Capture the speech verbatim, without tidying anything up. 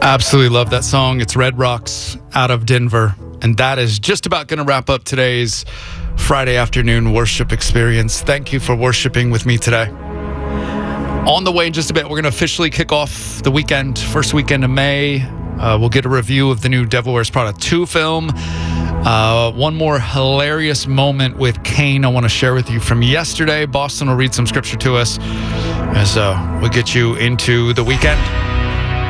Absolutely love that song. It's Red Rocks out of Denver. And that is just about going to wrap up today's Friday afternoon worship experience. Thank you for worshiping with me today. On the way in just a bit, we're going to officially kick off the weekend, first weekend of May. Uh, we'll get a review of the new Devil Wears Prada two film. Uh, one more hilarious moment with Cain I want to share with you from yesterday. Boston will read some scripture to us as uh, we get you into the weekend.